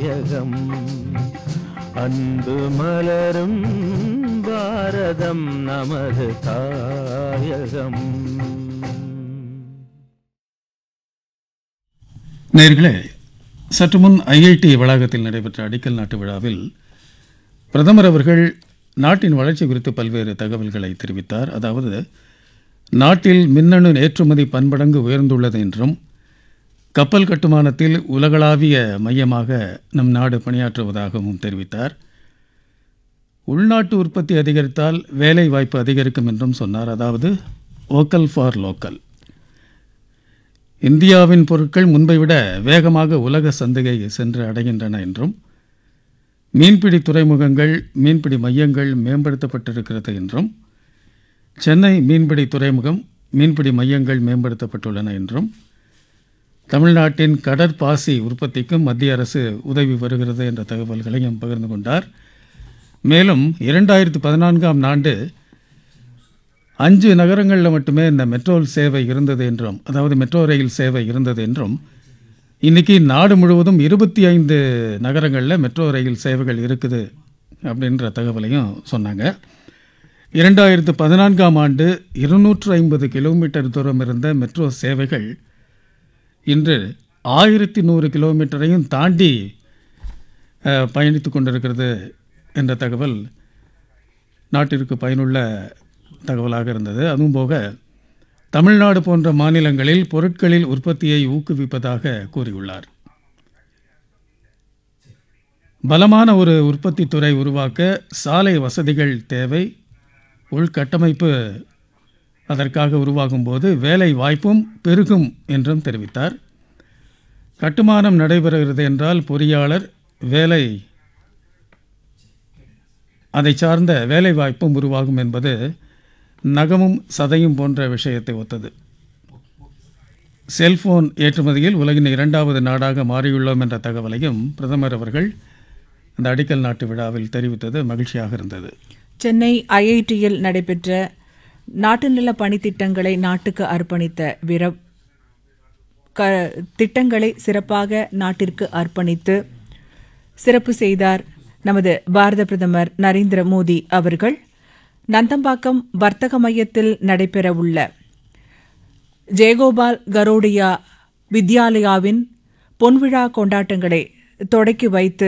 தாயகம் அன்பு மலரும் பாரதம் நமது தாயகம். நேயர்களே, சற்று முன் ஐஐடி வளாகத்தில் நடைபெற்ற அடிக்கல் நாட்டு விழாவில் பிரதமர் அவர்கள் நாட்டின் வளர்ச்சி குறித்து பல்வேறு தகவல்களை தெரிவித்தார். அதாவது, நாட்டில் மின்னணு ஏற்றுமதி பன்மடங்கு உயர்ந்துள்ளது என்றும், கப்பல் கட்டுமானத்தில் உலகளாவிய மையமாக நம் நாடு பணியாற்றுவதாகவும் தெரிவித்தார். உள்நாட்டு உற்பத்தி அதிகரித்தால் வேலை வாய்ப்பு அதிகரிக்கும் என்றும் சொன்னார். அதாவது, வோக்கல் ஃபார் லோக்கல். இந்தியாவின் பொருட்கள் முன்பை விட வேகமாக உலக சந்தையை சென்று அடைகின்றன என்றும், மீன்பிடி துறைமுகங்கள், மீன்பிடி மையங்கள் மேம்படுத்தப்பட்டிருக்கிறது என்றும், சென்னை மீன்பிடி துறைமுகம், மீன்பிடி மையங்கள் மேம்படுத்தப்பட்டுள்ளன என்றும், தமிழ்நாட்டின் கடற்பாசி உற்பத்திக்கும் மத்திய அரசு உதவி வருகிறது என்ற தகவல்களையும் பகிர்ந்து கொண்டார். மேலும் 2014ஆம் ஆண்டு 5 நகரங்களில் மட்டுமே இந்த மெட்ரோ சேவை இருந்தது என்றும், அதாவது மெட்ரோ ரயில் சேவை இருந்தது என்றும், இன்றைக்கி நாடு முழுவதும் 25 நகரங்களில் மெட்ரோ ரயில் சேவைகள் இருக்குது அப்படின்ற தகவலையும் சொன்னாங்க. 2014ஆம் ஆண்டு 250 கிலோமீட்டர் தூரம் இருந்த மெட்ரோ சேவைகள் இன்று 1100 கிலோமீட்டரையும் தாண்டி பயணித்து கொண்டிருக்கிறது என்ற தகவல் நாட்டிற்கு பயனுள்ள தகவலாக இருந்தது. அதுவும் போக தமிழ்நாடு போன்ற மாநிலங்களில் பொருட்களில் உற்பத்தியை ஊக்குவிப்பதாக கூறியுள்ளார். பலமான ஒரு உற்பத்தி துறை உருவாக்க சாலை வசதிகள் தேவை. உள்கட்டமைப்பு அதற்காக உருவாகும் போது வேலை வாய்ப்பும் பெருகும் என்றும் தெரிவித்தார். கட்டுமானம் நடைபெறுகிறது என்றால் பொறியாளர் வேலை, அதை சார்ந்த வேலை வாய்ப்பும் உருவாகும் என்பது நகமும் சதையும் போன்ற விஷயத்தை ஒத்தது. செல்போன் ஏற்றுமதியில் உலகின் 2வது நாடாக மாறியுள்ளோம் என்ற தகவலையும் பிரதமர் அவர்கள் அந்த அடிக்கல் நாட்டு விழாவில் தெரிவித்தது மகிழ்ச்சியாக இருந்தது. சென்னை ஐஐடியில் நடைபெற்ற நாட்டு நல பணித்திட்டங்களை நாட்டுக்கு அர்ப்பணித்த திட்டங்களை சிறப்பாக நாட்டிற்கு அர்ப்பணித்து சிறப்பு செய்தார் நமது பாரத பிரதமர் நரேந்திர மோடி அவர்கள். நந்தம்பாக்கம் வர்த்தக மையத்தில் நடைபெறவுள்ள ஜெயகோபால் கரோடியா வித்யாலயாவின் பொன்விழா கொண்டாட்டங்களை தொடக்கி வைத்து